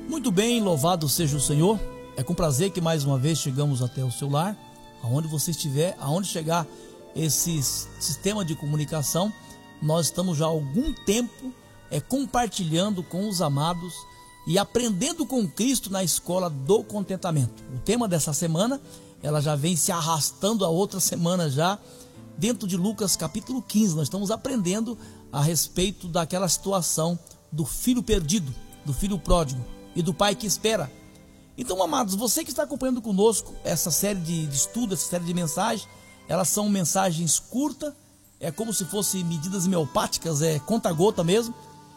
Muito bem, louvado seja o Senhor. É com prazer que mais uma vez chegamos até o seu lar, aonde você estiver, aonde chegar esse sistema de comunicação. Nós estamos já há algum tempo compartilhando com os amados e aprendendo com Cristo na escola do contentamento. O tema dessa semana, ela já vem se arrastando a outra semana já, dentro de Lucas capítulo 15. Nós estamos aprendendo a respeito daquela situação do filho perdido, do filho pródigo e do pai que espera. Então, amados, você que está acompanhando conosco essa série de estudo, essa série de mensagens, elas são mensagens curtas, é como se fossem medidas homeopáticas, conta-gota mesmo.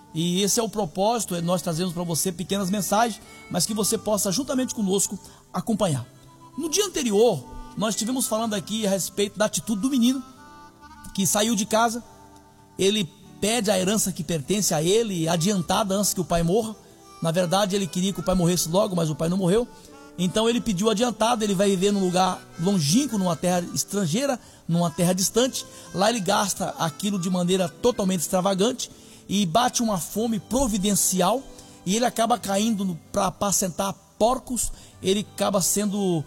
E esse é o propósito, nós trazemos para você pequenas mensagens, mas que você possa juntamente conosco acompanhar. No dia anterior, nós estivemos falando aqui a respeito da atitude do menino, que saiu de casa. Ele pede a herança que pertence a ele, adiantada antes que o pai morra. Na verdade, ele queria que o pai morresse logo, mas o pai não morreu. Então ele pediu adiantado. Ele vai viver num lugar longínquo, numa terra estrangeira, numa terra distante. Lá ele gasta aquilo de maneira totalmente extravagante e bate uma fome providencial, e ele acaba caindo para apacentar porcos. Ele acaba sendo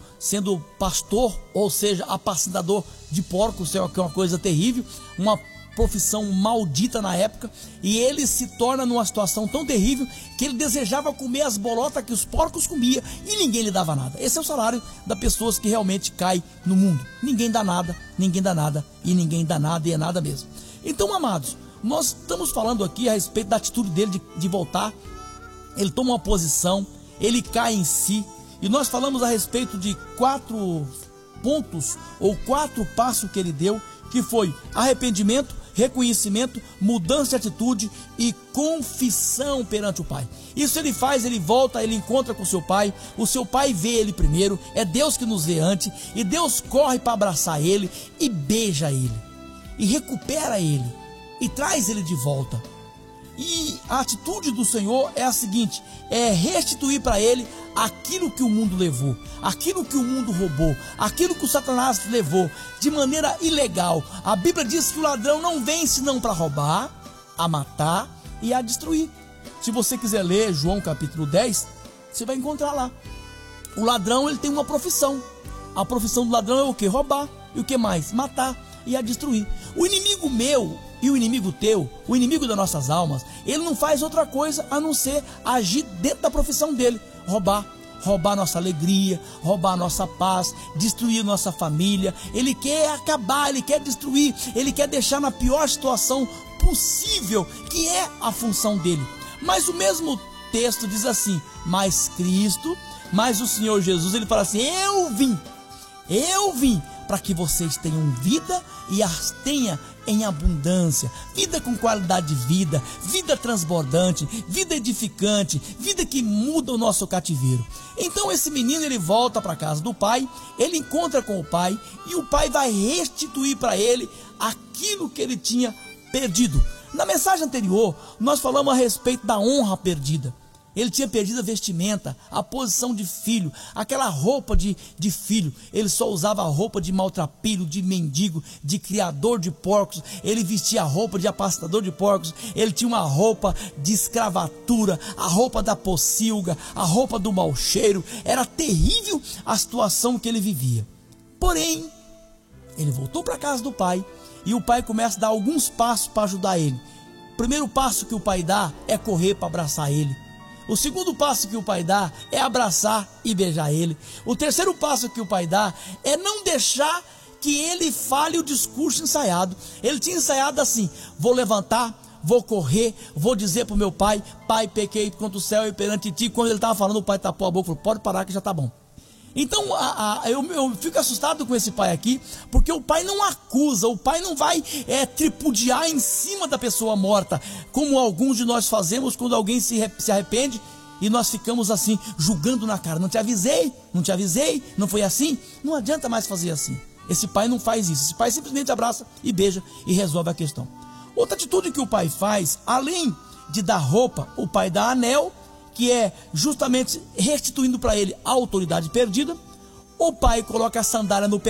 pastor, ou seja, apacentador de porcos, que é uma coisa terrível, uma profissão maldita na época. E ele se torna numa situação tão terrível que ele desejava comer as bolotas que os porcos comiam e ninguém lhe dava nada. Esse é o salário das pessoas que realmente caem no mundo. Ninguém dá nada, ninguém dá nada e ninguém dá nada, e é nada mesmo. Então, amados, nós estamos falando aqui a respeito da atitude dele de voltar. Ele toma uma posição, ele cai em si, e nós falamos a respeito de 4 pontos ou 4 passos que ele deu, que foi arrependimento, reconhecimento, mudança de atitude e confissão perante o pai. Isso ele faz, ele volta, ele encontra com o seu pai vê ele primeiro, é Deus que nos vê antes, e Deus corre para abraçar ele e beija ele, e recupera ele, e traz ele de volta. E a atitude do Senhor é a seguinte: é restituir para ele aquilo que o mundo levou, aquilo que o mundo roubou, aquilo que o Satanás levou de maneira ilegal. A Bíblia diz que o ladrão não vem senão para roubar, a matar e a destruir. Se você quiser ler João capítulo 10, você vai encontrar lá. O ladrão, ele tem uma profissão. A profissão do ladrão é o que? Roubar. E o que mais? Matar e a destruir. O inimigo meu e o inimigo teu, o inimigo das nossas almas, ele não faz outra coisa a não ser agir dentro da profissão dele. Roubar nossa alegria, roubar nossa paz, destruir nossa família. Ele quer acabar, ele quer destruir, ele quer deixar na pior situação possível, que é a função dele. Mas o mesmo texto diz assim: mas Cristo, mas o Senhor Jesus, ele fala assim: eu vim para que vocês tenham vida e as tenha em abundância, vida com qualidade de vida, vida transbordante, vida edificante, vida que muda o nosso cativeiro. Então esse menino, ele volta para a casa do pai, ele encontra com o pai, e o pai vai restituir para ele aquilo que ele tinha perdido. Na mensagem anterior, nós falamos a respeito da honra perdida. Ele tinha perdido a vestimenta, a posição de filho, aquela roupa de filho. Ele só usava a roupa de maltrapilho, de mendigo, de criador de porcos. Ele vestia a roupa de apacentador de porcos. Ele tinha uma roupa de escravatura, a roupa da pocilga, a roupa do mau cheiro. Era terrível a situação que ele vivia. Porém, ele voltou para a casa do pai, e o pai começa a dar alguns passos para ajudar ele. O primeiro passo que o pai dá é correr para abraçar ele. O segundo passo que o pai dá é abraçar e beijar ele. O terceiro passo que o pai dá é não deixar que ele fale o discurso ensaiado. Ele tinha ensaiado assim: vou levantar, vou correr, vou dizer para o meu pai: pai, pequei contra o céu e perante ti. Quando ele estava falando, o pai tapou a boca e falou: pode parar que já está bom. Então eu fico assustado com esse pai aqui, porque o pai não acusa, o pai não vai tripudiar em cima da pessoa morta, como alguns de nós fazemos quando alguém se arrepende, e nós ficamos assim, julgando na cara: não te avisei, não foi assim. Não adianta mais fazer assim. Esse pai não faz isso, esse pai simplesmente abraça e beija e resolve a questão. Outra atitude que o pai faz, além de dar roupa, o pai dá anel, que é justamente restituindo para ele a autoridade perdida. O pai coloca a sandália no pé